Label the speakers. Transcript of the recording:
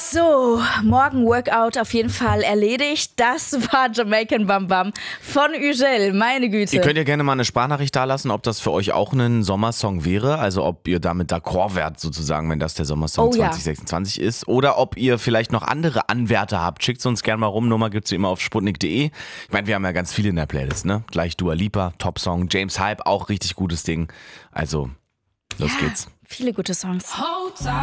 Speaker 1: So, morgen Workout auf jeden Fall erledigt. Das war Jamaican Bam Bam von Ugel, meine Güte.
Speaker 2: Ihr könnt ja gerne mal eine Sprachnachricht dalassen, ob das für euch auch ein Sommersong wäre, also ob ihr damit d'accord wärt sozusagen, wenn das der Sommersong 2026 ist, oder ob ihr vielleicht noch andere Anwärter habt. Schickt uns gerne mal rum, Nummer gibt's wie immer auf sputnik.de. Ich meine, wir haben ja ganz viele in der Playlist, ne? Gleich Dua Lipa, Top-Song, James Hype, auch richtig gutes Ding. Also, los geht's.
Speaker 1: Viele gute Songs.